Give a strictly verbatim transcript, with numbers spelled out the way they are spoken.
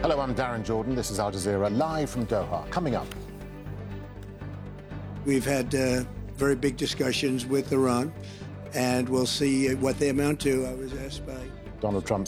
Hello, I'm Darren Jordan. This is Al Jazeera, live from Doha. Coming up. We've had uh, very big discussions with Iran, and we'll see what they amount to. I was asked by Donald Trump